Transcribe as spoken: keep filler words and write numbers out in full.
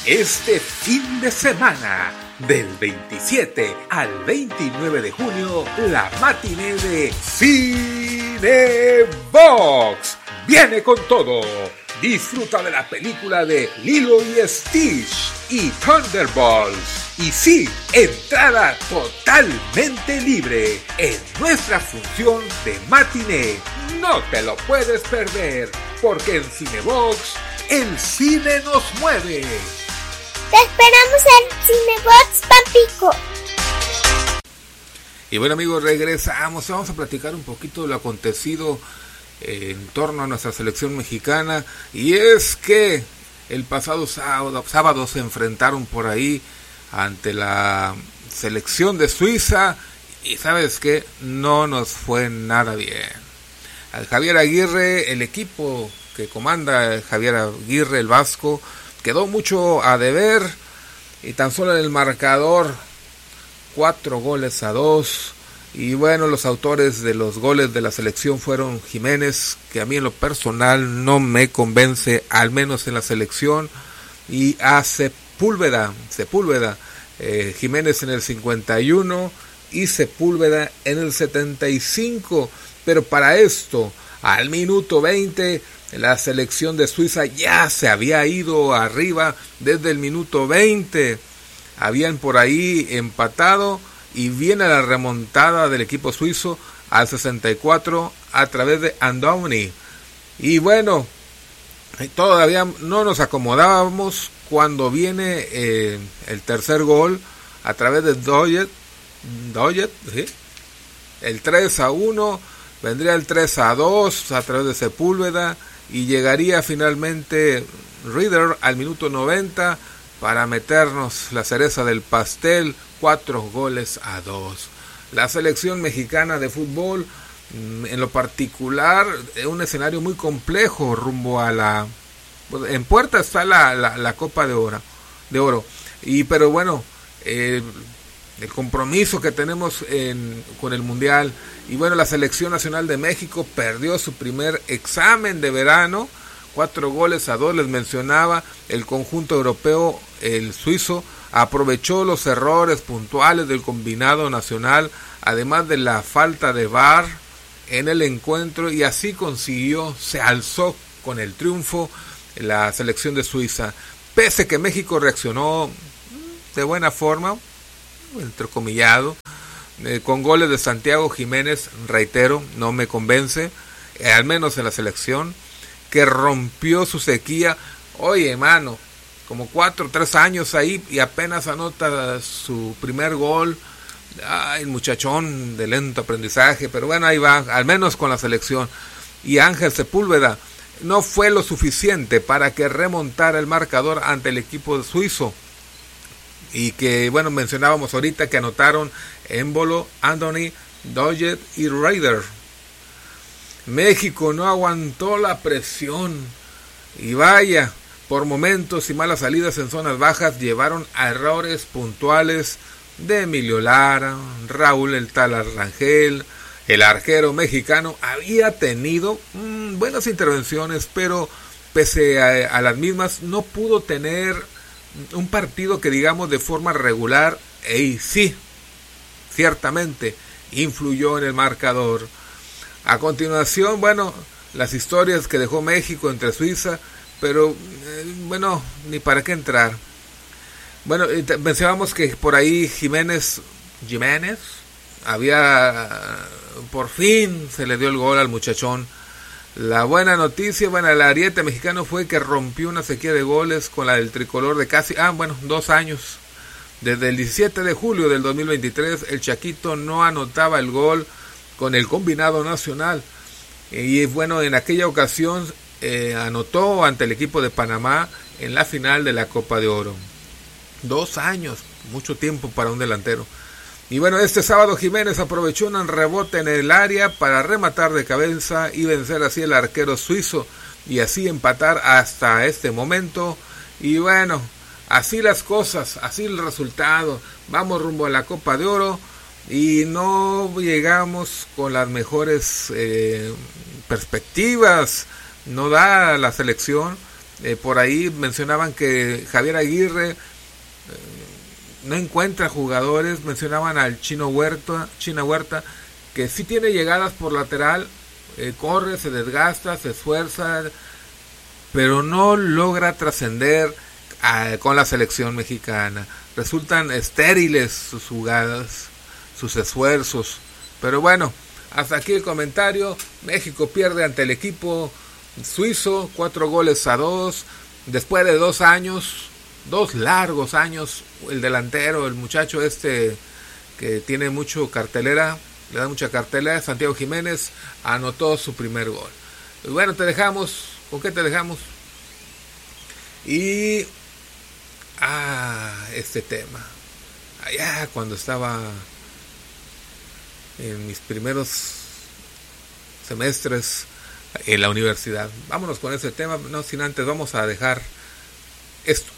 Este fin de semana, del veintisiete al veintinueve de junio, la matiné de Cinebox viene con todo. Disfruta de la película de Lilo y Stitch y Thunderbolts. Y sí, entrada totalmente libre en nuestra función de matiné. No te lo puedes perder, porque en Cinebox el cine nos mueve. Te esperamos en Cinebox Tampico. Y bueno, amigos, regresamos. Vamos a platicar un poquito de lo acontecido en torno a nuestra selección mexicana. Y es que el pasado sábado, sábado se enfrentaron por ahí ante la selección de Suiza. Y ¿sabes qué? No nos fue nada bien. Al Javier Aguirre, el equipo que comanda Javier Aguirre, el vasco, quedó mucho a deber, y tan solo en el marcador cuatro goles a dos. Y bueno, los autores de los goles de la selección fueron Jiménez, que a mí en lo personal no me convence, al menos en la selección, y a Sepúlveda, Sepúlveda, eh, Jiménez en el cincuenta y uno y Sepúlveda en el setenta y cinco. Pero para esto, al minuto veinte, la selección de Suiza ya se había ido arriba desde el minuto veinte. Habían por ahí empatado y viene la remontada del equipo suizo al sesenta y cuatro a través de Andoni. Y bueno, todavía no nos acomodábamos cuando viene eh, el tercer gol a través de Doyet, Doyet, ¿sí? El tres a uno, vendría el tres a dos a través de Sepúlveda. Y llegaría finalmente Rieder al minuto noventa para meternos la cereza del pastel, cuatro goles a dos. La selección mexicana de fútbol, en lo particular, es un escenario muy complejo rumbo a la... En puerta está la, la, la Copa de Oro, de oro. Y pero bueno, eh, el compromiso que tenemos en, con el Mundial. Y bueno, la selección nacional de México perdió su primer examen de verano, cuatro goles a dos, les mencionaba. El conjunto europeo, el suizo, aprovechó los errores puntuales del combinado nacional, además de la falta de V A R en el encuentro, y así consiguió, se alzó con el triunfo la selección de Suiza. Pese que México reaccionó de buena forma, entrecomillado, Eh, con goles de Santiago Jiménez, reitero, no me convence, eh, al menos en la selección, que rompió su sequía. Oye, hermano, como cuatro, tres años ahí y apenas anota su primer gol. Ay, muchachón de lento aprendizaje, pero bueno, ahí va, al menos con la selección. Y Ángel Sepúlveda no fue lo suficiente para que remontara el marcador ante el equipo suizo. Y que, bueno, mencionábamos ahorita que anotaron Embolo, Andoni, Doyet y Rieder. México no aguantó la presión. Y vaya, por momentos y malas salidas en zonas bajas llevaron a errores puntuales de Emilio Lara, Raúl el Tala Rangel. El arquero mexicano había tenido mmm, buenas intervenciones, pero pese a, a las mismas no pudo tener un partido que digamos de forma regular. Y sí, ciertamente influyó en el marcador. A continuación, bueno, las historias que dejó México entre Suiza, pero eh, bueno, ni para qué entrar. Bueno, mencionamos que por ahí Jiménez, Jiménez, había, por fin se le dio el gol al muchachón. La buena noticia, bueno, el ariete mexicano fue que rompió una sequía de goles con la del tricolor de casi, ah, bueno, dos años. Desde el diecisiete de julio del dos mil veintitrés, el Chaquito no anotaba el gol con el combinado nacional. Y bueno, en aquella ocasión eh, anotó ante el equipo de Panamá en la final de la Copa de Oro. Dos años, mucho tiempo para un delantero. Y bueno, este sábado Jiménez aprovechó un rebote en el área para rematar de cabeza y vencer así al arquero suizo y así empatar hasta este momento. Y bueno, así las cosas, así el resultado. Vamos rumbo a la Copa de Oro y no llegamos con las mejores eh, perspectivas. No da la selección, Eh, por ahí mencionaban que Javier Aguirre eh, no encuentra jugadores, mencionaban al Chino Huerta, China Huerta, que sí tiene llegadas por lateral, eh, corre, se desgasta, se esfuerza, pero no logra trascender eh, con la selección mexicana. Resultan estériles sus jugadas, sus esfuerzos. Pero bueno, hasta aquí el comentario. México pierde ante el equipo suizo, cuatro goles a dos, después de dos años, dos largos años. El delantero, el muchacho este que tiene mucho cartelera, le da mucha cartelera, Santiago Jiménez, anotó su primer gol. Y bueno, te dejamos, ¿con qué te dejamos? Y ah, este tema, allá cuando estaba en mis primeros semestres en la universidad. Vámonos con ese tema, no sin antes vamos a dejar esto.